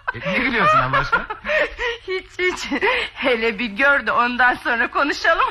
Ne gülüyorsun Allah aşkına? Hiç. Hele bir gör de ondan sonra konuşalım.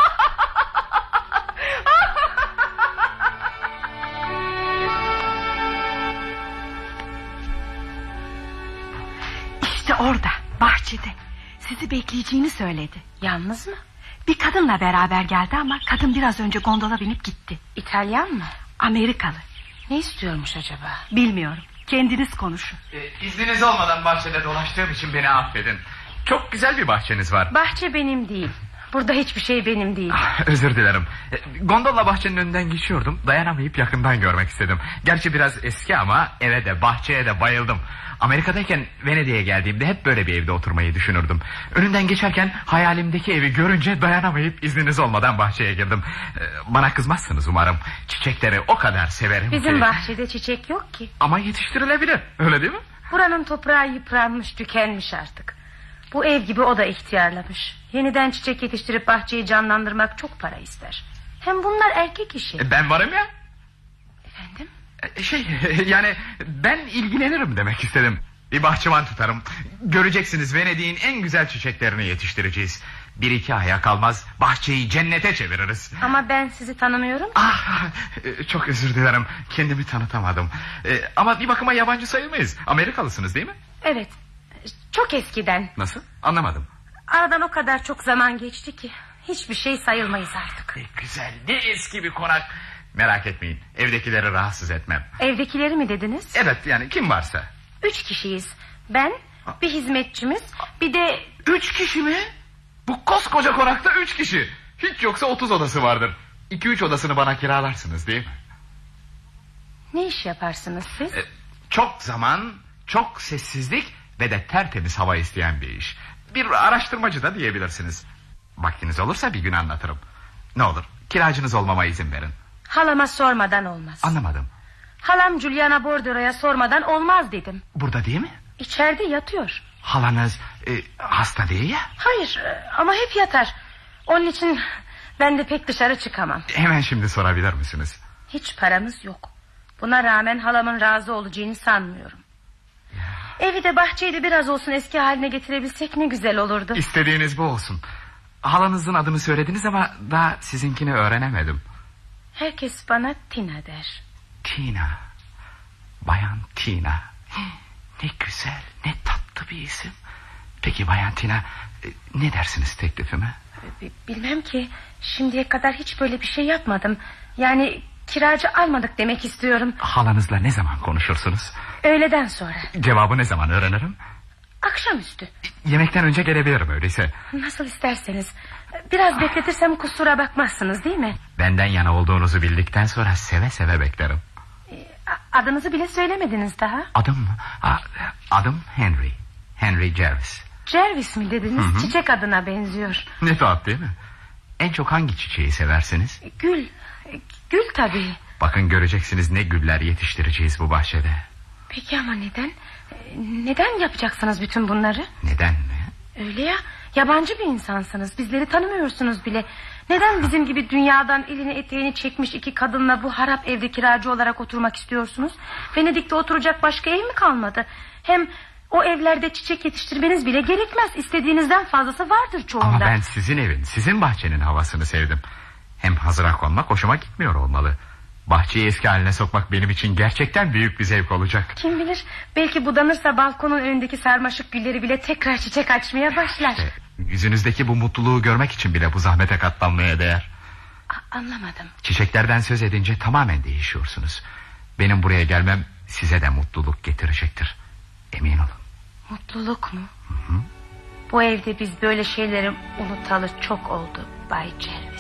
İşte orada, bahçede. Sizi bekleyeceğini söyledi. Yalnız mı? Bir kadınla beraber geldi ama kadın biraz önce gondola binip gitti. İtalyan mı? Amerikalı. Ne istiyormuş acaba? Bilmiyorum. Kendiniz konuşun. İzniniz olmadan bahçede dolaştığım için beni affedin. Çok güzel bir bahçeniz var. Bahçe benim değil. Burada hiçbir şey benim değil. Özür dilerim. Gondolla bahçenin önünden geçiyordum. Dayanamayıp yakından görmek istedim. Gerçi biraz eski ama eve de bahçeye de bayıldım. Amerika'dayken Venedik'e geldiğimde hep böyle bir evde oturmayı düşünürdüm. Önünden geçerken hayalimdeki evi görünce dayanamayıp izniniz olmadan bahçeye girdim. Bana kızmazsınız umarım. Çiçekleri o kadar severim Bizim ki. bahçede çiçek yok ki. Ama yetiştirilebilir, öyle değil mi? Buranın toprağı yıpranmış, tükenmiş artık. Bu ev gibi o da ihtiyarlamış. Yeniden çiçek yetiştirip bahçeyi canlandırmak çok para ister. Hem bunlar erkek işi. Ben varım ya. Efendim? Yani ben ilgilenirim demek istedim. Bir bahçıvan tutarım. Göreceksiniz, Venedik'in en güzel çiçeklerini yetiştireceğiz. 1-2 aya kalmaz bahçeyi cennete çeviririz. Ama ben sizi tanımıyorum. Çok özür dilerim, kendimi tanıtamadım. Ama bir bakıma yabancı sayılmayız. Amerikalısınız değil mi? Evet, çok eskiden. Nasıl? Anlamadım. Aradan o kadar çok zaman geçti ki hiçbir şey sayılmayız artık. Ne güzel, ne eski bir konak. Merak etmeyin, evdekileri rahatsız etmem. Evdekileri mi dediniz? Evet, yani kim varsa. 3 kişiyiz. Ben, bir hizmetçimiz, bir de... 3 kişi mi? Bu koskoca konakta 3 kişi. Hiç yoksa 30 odası vardır. 2-3 odasını bana kiralarsınız değil mi? Ne iş yaparsınız siz? Çok zaman, çok sessizlik ve de tertemiz hava isteyen bir iş. Bir araştırmacı da diyebilirsiniz. Vaktiniz olursa bir gün anlatırım. Ne olur, kiracınız olmama izin verin. Halama sormadan olmaz. Anlamadım. Halam Juliana Bordero'ya sormadan olmaz dedim. Burada değil mi? İçeride yatıyor. Halanız hasta değil ya? Hayır, ama hep yatar. Onun için ben de pek dışarı çıkamam. Hemen şimdi sorabilir misiniz? Hiç paramız yok. Buna rağmen halamın razı olacağını sanmıyorum. Evi de bahçeyi de biraz olsun eski haline getirebilsek ne güzel olurdu. İstediğiniz bu olsun. Halanızın adını söylediniz ama daha sizinkini öğrenemedim. Herkes bana Tina der. Tina. Bayan Tina. Ne güzel, ne tatlı bir isim. Peki Bayan Tina, ne dersiniz teklifime? Bilmem ki, şimdiye kadar hiç böyle bir şey yapmadım. Yani kiracı almadık demek istiyorum. Halanızla ne zaman konuşursunuz? Öğleden sonra. Cevabı ne zaman öğrenirim? Akşamüstü. Yemekten önce gelebilirim öyleyse. Nasıl isterseniz. Biraz bekletirsem kusura bakmazsınız değil mi? Benden yana olduğunuzu bildikten sonra seve seve beklerim. Adınızı bile söylemediniz daha. Adım mı? Adım Henry. Henry Jervis. Jervis mi dediniz? Hı-hı. Çiçek adına benziyor. Ne tuhaf değil mi? En çok hangi çiçeği seversiniz? Gül. Gül tabii. Bakın göreceksiniz ne güller yetiştireceğiz bu bahçede. Peki ama neden? Neden yapacaksınız bütün bunları? Neden mi? Öyle ya, yabancı bir insansınız. Bizleri tanımıyorsunuz bile. Neden bizim gibi dünyadan elini eteğini çekmiş 2 kadınla bu harap evde kiracı olarak oturmak istiyorsunuz? Venedik'te oturacak başka ev mi kalmadı? Hem o evlerde çiçek yetiştirmeniz bile gerekmez. İstediğinizden fazlası vardır çoğunda. Ama ben sizin evin, sizin bahçenin havasını sevdim. Hem hazıra konmak hoşuma gitmiyor olmalı. Bahçeyi eski haline sokmak benim için gerçekten büyük bir zevk olacak. Kim bilir, belki budanırsa balkonun önündeki sarmaşık gülleri bile tekrar çiçek açmaya başlar. Yüzünüzdeki bu mutluluğu görmek için bile bu zahmete katlanmaya değer. Anlamadım. Çiçeklerden söz edince tamamen değişiyorsunuz. Benim buraya gelmem size de mutluluk getirecektir. Emin olun. Mutluluk mu? Hı-hı. Bu evde biz böyle şeyleri unutalı çok oldu Bay Jervis.